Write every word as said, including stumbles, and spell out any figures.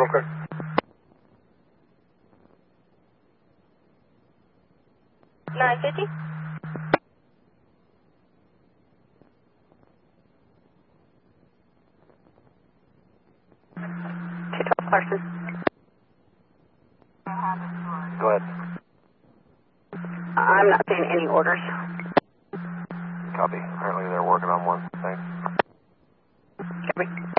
broker. nine fifty. two twelve Clarkson. Go ahead. I'm not seeing any orders. Copy. Apparently they're working on one. Thanks. Copy.